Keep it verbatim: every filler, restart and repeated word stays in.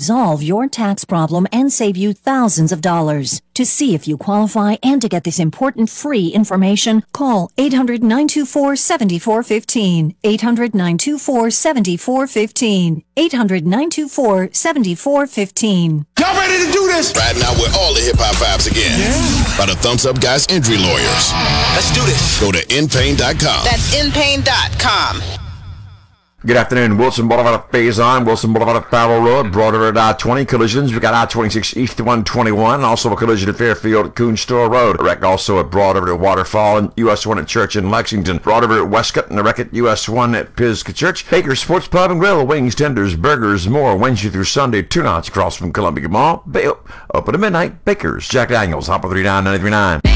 resolve your tax problem and save you thousands of dollars. To see if you qualify and to get this important free information, call eight hundred, nine two four, seven four one five, eight hundred, nine two four, seven four one five, eight hundred, nine two four, seven four one five. Y'all ready to do this? Riding out with all the hip-hop vibes again. Yeah. By the Thumbs Up Guys Injury Lawyers. Let's do this. Go to in pain dot com. That's in pain dot com. Good afternoon. Wilson Boulevard of Faison, Wilson Boulevard of Farrell Road, broader at I twenty. Collisions. We got I twenty-six East one twenty-one. Also a collision at Fairfield at Coon Store Road. A wreck also at Broad River at Waterfall and U S one at Church in Lexington. Broad River at Westcott and a wreck at U S one at Pisgah Church. Baker's Sports Pub and Grill. Wings, tenders, burgers, more. Wednesday through Sunday. Two nights across from Columbia Mall. Open to midnight. Baker's. Jack Daniels. Hopper three nine nine three nine.